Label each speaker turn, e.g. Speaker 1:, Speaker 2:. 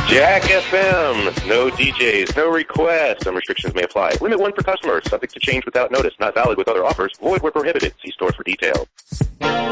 Speaker 1: Jack FM. No DJs, no requests. Some restrictions may apply. Limit 1 per customer. Subject to change without notice. Not valid with other offers. Void where prohibited. See store for details.